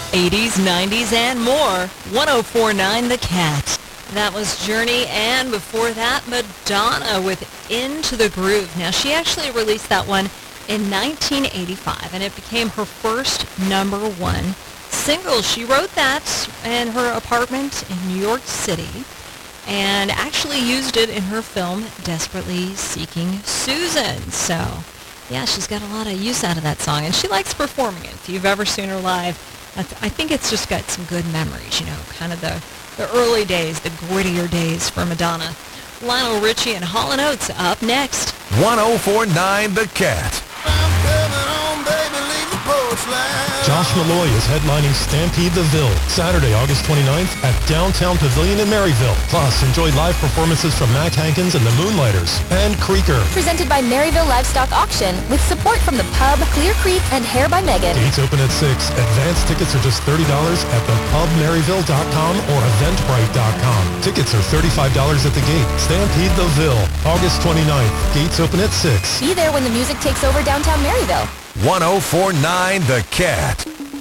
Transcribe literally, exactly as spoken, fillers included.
eighties, nineties, and more. one oh four point nine The Cat. That was Journey, and before that, Madonna with Into the Groove. Now, she actually released that one in nineteen eighty-five, and it became her first number one single. She wrote that in her apartment in New York City and actually used it in her film Desperately Seeking Susan. So, yeah, she's got a lot of use out of that song, and she likes performing it. If you've ever seen her live, that's, I think it's just got some good memories, you know, kind of the, the early days, the grittier days for Madonna. Lionel Richie and Hall and Oates up next. one oh four point nine The Cat. Josh Malloy is headlining Stampede the Ville Saturday, August twenty-ninth at Downtown Pavilion in Maryville. Plus, enjoy live performances from Mac Hankins and the Moonlighters and Creaker. Presented by Maryville Livestock Auction with support from the Pub, Clear Creek, and Hair by Megan. Gates open at six. Advance tickets are just thirty dollars at the pub maryville dot com or eventbrite dot com. Tickets are thirty-five dollars at the gate. Stampede the Ville, August twenty-ninth. Gates open at six. Be there when the music takes over downtown Maryville. one oh four point nine The Cat.